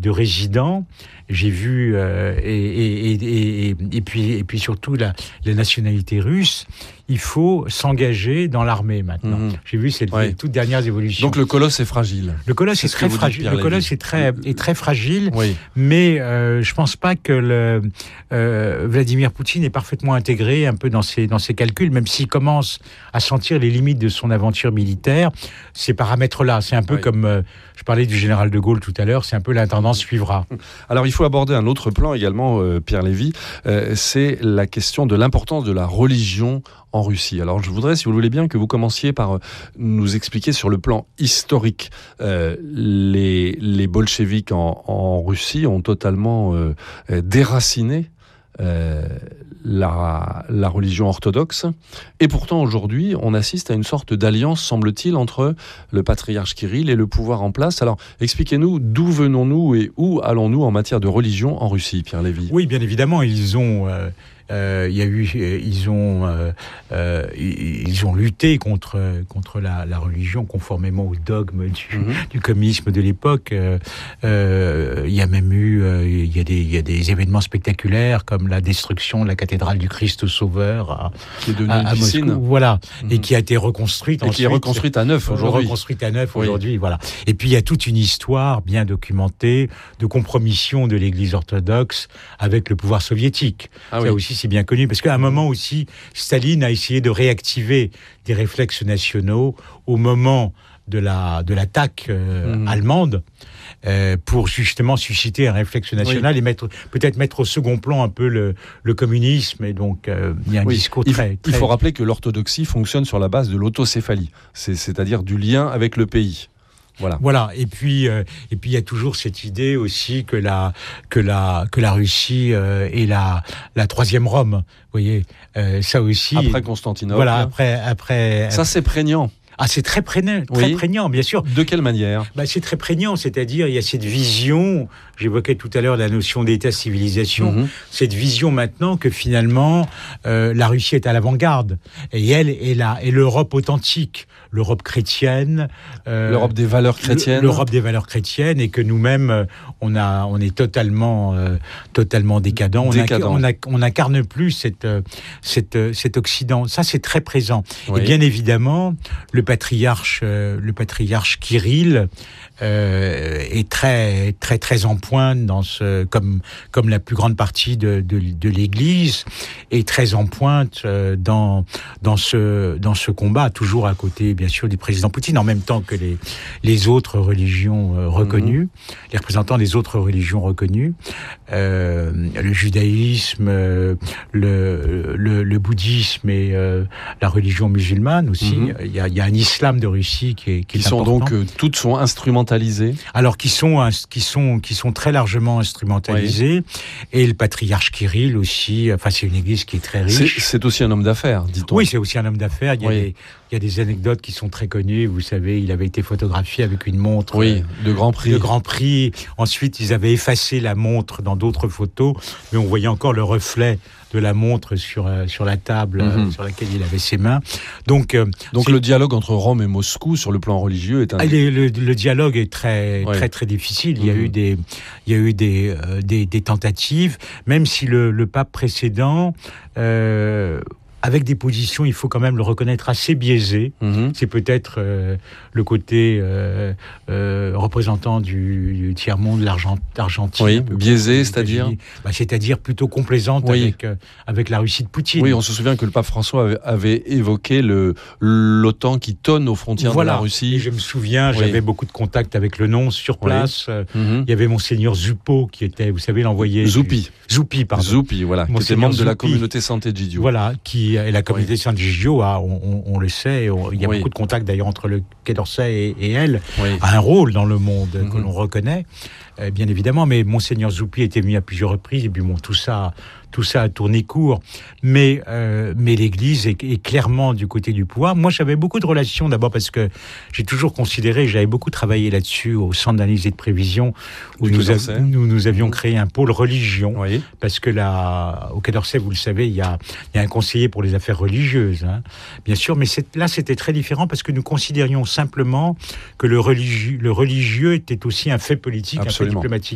de résidents. J'ai vu et puis surtout la nationalité russe. Il faut s'engager dans l'armée maintenant. J'ai vu les toutes dernières évolutions. Donc le colosse est fragile. Le colosse est très fragile. Le colosse est très fragile. Oui. Mais je pense pas que Vladimir Poutine est parfaitement intégré un peu dans ses calculs, même s'il commence à sentir les limites de son aventure militaire. Ces paramètres-là, c'est un peu comme je parlais du général de Gaulle tout à l'heure. C'est un peu l'intendant suivra. Alors il faut aborder un autre plan également, Pierre Lévy. C'est la question de l'importance de la religion en Russie. Alors je voudrais, si vous le voulez bien, que vous commenciez par nous expliquer sur le plan historique. Les bolcheviks en Russie ont totalement déraciné la religion orthodoxe. Et pourtant, aujourd'hui, on assiste à une sorte d'alliance, semble-t-il, entre le patriarche Kirill et le pouvoir en place. Alors, expliquez-nous d'où venons-nous et où allons-nous en matière de religion en Russie, Pierre Lévy ? Oui, bien évidemment, ils ont lutté contre la religion conformément au dogme du communisme de l'époque. Il y a même eu il y a des événements spectaculaires comme la destruction de la cathédrale du Christ Sauveur qui est devenue à piscine. Moscou, voilà, et qui a été reconstruite et qui est reconstruite à neuf aujourd'hui. Voilà. Et puis il y a toute une histoire bien documentée de compromission de l'Église orthodoxe avec le pouvoir soviétique. Ça aussi, c'est bien connu, parce qu'à un moment aussi, Staline a essayé de réactiver des réflexes nationaux au moment de l'attaque allemande, pour justement susciter un réflexe national et peut-être mettre au second plan un peu le communisme. Et donc, il y a un discours très... Il faut rappeler que l'orthodoxie fonctionne sur la base de l'autocéphalie, c'est-à-dire du lien avec le pays. Voilà. Et puis il y a toujours cette idée aussi que la Russie est la troisième Rome. Vous voyez, ça aussi. Après Constantinople. Voilà. Après. Ça, c'est prégnant. Ah, c'est très prégnant, bien sûr. De quelle manière ? C'est très prégnant, c'est-à-dire il y a cette vision, j'évoquais tout à l'heure la notion d'État-civilisation, cette vision maintenant que finalement la Russie est à l'avant-garde, et elle est là, et l'Europe authentique, l'Europe chrétienne, l'Europe des valeurs chrétiennes, et que nous-mêmes on est totalement décadent. On n'incarne plus cet Occident. Ça, c'est très présent. Et bien évidemment, le patriarche Kirill est très très très en pointe dans comme la plus grande partie de l'Église, est très en pointe dans ce combat, toujours à côté bien sûr du président Poutine, en même temps que les autres religions reconnues, les représentants des autres religions reconnues, le judaïsme, le bouddhisme et la religion musulmane aussi. Il y a un islam de Russie qui est important. Donc toutes sont instrumentalisées. Alors qui sont très largement instrumentalisées, et le patriarche Kirill aussi. Enfin, c'est une église qui est très riche. C'est aussi un homme d'affaires, dit-on. Oui, c'est aussi un homme d'affaires. Il y a des anecdotes qui sont très connues. Vous savez, il avait été photographié avec une montre de Grand Prix. Ensuite, ils avaient effacé la montre dans d'autres photos, mais on voyait encore le reflet de la montre sur la table sur laquelle il avait ses mains. Donc le dialogue entre Rome et Moscou sur le plan religieux est le dialogue est très très difficile. Il y a eu des tentatives, même si le pape précédent avec des positions, il faut quand même le reconnaître, assez biaisées. C'est peut-être le côté représentant du tiers-monde, l'Argentine. Oui, biaisé, c'est-à-dire c'est-à-dire plutôt complaisante avec la Russie de Poutine. Oui, on se souvient que le pape François avait évoqué l'OTAN qui tonne aux frontières de la Russie. Et je me souviens, j'avais beaucoup de contacts avec le nonce sur place. Il y avait Monseigneur Zupo, qui était, vous savez, l'envoyé... Zoupi, voilà. Qui était membre de la communauté Sant'Egidio. Voilà, et la communauté Sant'Egidio, on le sait, il y a beaucoup de contacts d'ailleurs entre le Quai d'Orsay et elle, a un rôle dans le monde que l'on reconnaît, bien évidemment, mais Monseigneur Zoupi était venu à plusieurs reprises, et puis tout ça a tourné court, mais l'Église est clairement du côté du pouvoir. Moi, j'avais beaucoup de relations, d'abord parce que j'ai toujours considéré, j'avais beaucoup travaillé là-dessus au Centre d'analyse et de prévision, où nous avions créé un pôle religion, parce que au Quai d'Orsay, vous le savez, il y a un conseiller pour les affaires religieuses, bien sûr, mais là, c'était très différent, parce que nous considérions simplement que le religieux était aussi un fait politique, un fait diplomatique.